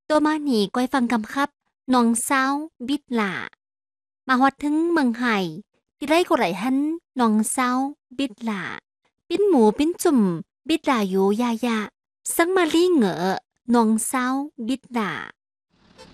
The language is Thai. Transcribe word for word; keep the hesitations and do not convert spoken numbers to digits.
ตัวมาหนีก้อยฟังกำครับน้องสาวบิดหล่ามาฮอดถึงเมืองไห่ที่ไรก็ไหลหันน้องสาวบิดหล่าปิ้นหมูปิ้นจุ่มบิดหล่าอยู่ยายาสังมาลี่เหงอน้องสาวบิดหล่า